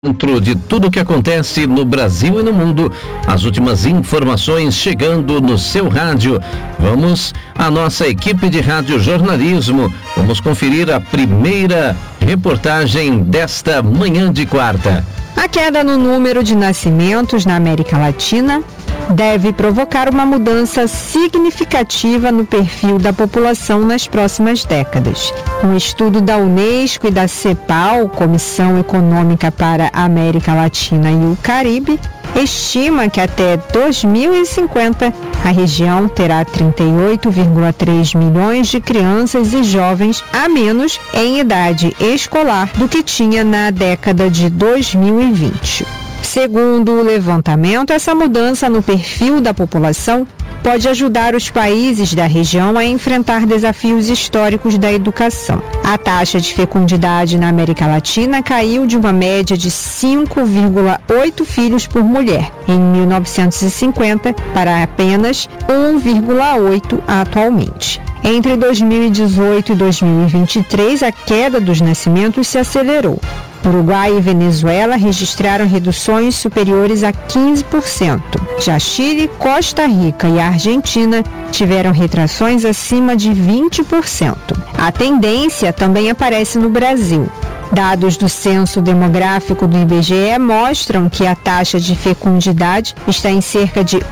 Dentro de tudo o que acontece no Brasil e no mundo, as últimas informações chegando no seu rádio. Vamos à nossa equipe de radiojornalismo. Vamos conferir a primeira reportagem desta manhã de quarta. A queda no número de nascimentos na América Latina deve provocar uma mudança significativa no perfil da população nas próximas décadas. Um estudo da Unesco e da CEPAL, Comissão Econômica para a América Latina e o Caribe, estima que até 2050 a região terá 38,3 milhões de crianças e jovens a menos em idade escolar do que tinha na década de 2020. Segundo o levantamento, essa mudança no perfil da população pode ajudar os países da região a enfrentar desafios históricos da educação. A taxa de fecundidade na América Latina caiu de uma média de 5,8 filhos por mulher em 1950 para apenas 1,8 atualmente. Entre 2018 e 2023, a queda dos nascimentos se acelerou. Uruguai e Venezuela registraram reduções superiores a 15%. Já Chile, Costa Rica e Argentina tiveram retrações acima de 20%. A tendência também aparece no Brasil. Dados do Censo Demográfico do IBGE mostram que a taxa de fecundidade está em cerca de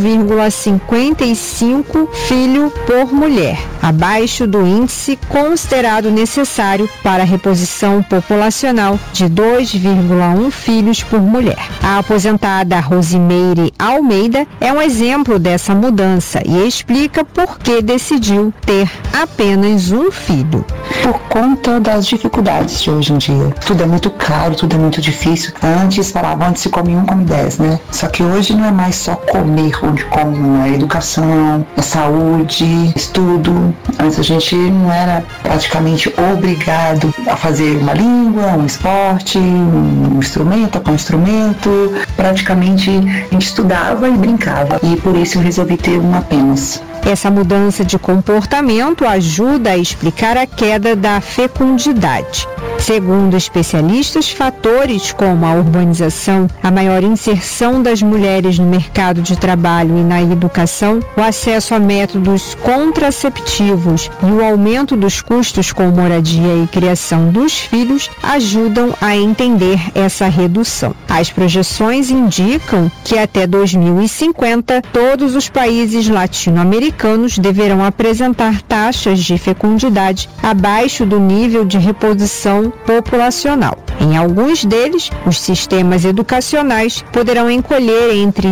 1,55 filho por mulher, abaixo do índice considerado necessário para a reposição populacional de 2,1 filhos por mulher. A aposentada Rosimeire Almeida é um exemplo dessa mudança e explica por que decidiu ter apenas um filho. Por conta das dificuldades de hoje em dia. Tudo é muito caro, tudo é muito difícil. Antes se come 1, come 10, né? Só que hoje não é mais só comer onde come, não é educação, é saúde, estudo. Antes a gente não era praticamente obrigado a fazer uma língua, um esporte, um instrumento, tocar um instrumento. Praticamente a gente estudava e brincava. E por isso eu resolvi ter um apenas. Essa mudança de comportamento ajuda a explicar a queda da fecundidade. Segundo especialistas, fatores como a urbanização, a maior inserção das mulheres no mercado de trabalho e na educação, o acesso a métodos contraceptivos e o aumento dos custos com moradia e criação dos filhos ajudam a entender essa redução. As projeções indicam que até 2050, todos os países latino-americanos deverão apresentar taxas de fecundidade abaixo do nível de reposição populacional. Em alguns deles, os sistemas educacionais poderão encolher entre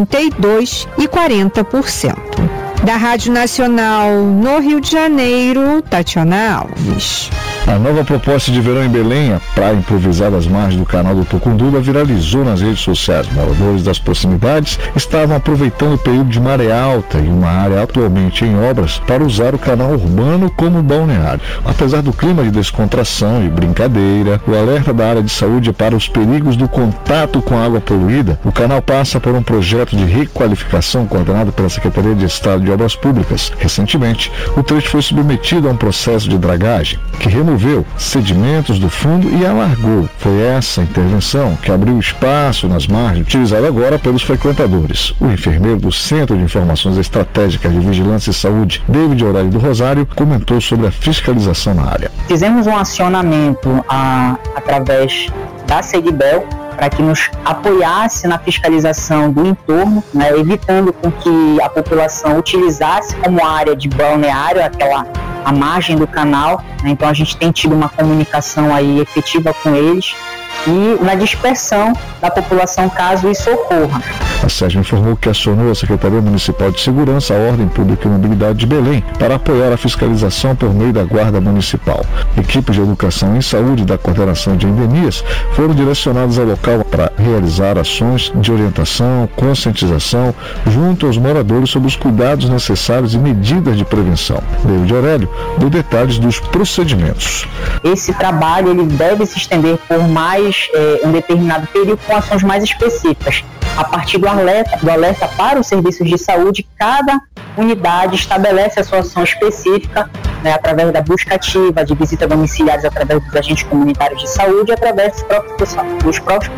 32% e 40%. Da Rádio Nacional no Rio de Janeiro, Tatiana Alves. A nova proposta de verão em Belém, a praia improvisada às margens do canal do Tocunduba, viralizou nas redes sociais. Moradores das proximidades estavam aproveitando o período de maré alta em uma área atualmente em obras para usar o canal urbano como balneário. Apesar do clima de descontração e brincadeira, o alerta da área de saúde é para os perigos do contato com a água poluída. O canal passa por um projeto de requalificação coordenado pela Secretaria de Estado de Obras Públicas. Recentemente, o trecho foi submetido a um processo de dragagem que removeu sedimentos do fundo e alargou. Foi essa intervenção que abriu espaço nas margens, utilizado agora pelos frequentadores. O enfermeiro do Centro de Informações Estratégicas de Vigilância e Saúde, David Aurélio do Rosário, comentou sobre a fiscalização na área. Fizemos um acionamento através da Segibel para que nos apoiasse na fiscalização do entorno, né, evitando com que a população utilizasse como área de balneário a margem do canal, né. Então a gente tem tido uma comunicação aí efetiva com eles e na dispersão da população caso isso ocorra. A SESM informou que acionou a Secretaria Municipal de Segurança, a Ordem Pública e Mobilidade de Belém para apoiar a fiscalização por meio da Guarda Municipal. Equipes de educação em saúde da Coordenação de Endemias foram direcionadas ao local para realizar ações de orientação, conscientização junto aos moradores sobre os cuidados necessários e medidas de prevenção. David Aurélio deu detalhes dos procedimentos. Esse trabalho ele deve se estender por mais um determinado período com ações mais específicas. A partir do alerta para os serviços de saúde, cada unidade estabelece a sua ação específica, né, através da busca ativa, de visita domiciliares através dos agentes comunitários de saúde, através dos próprios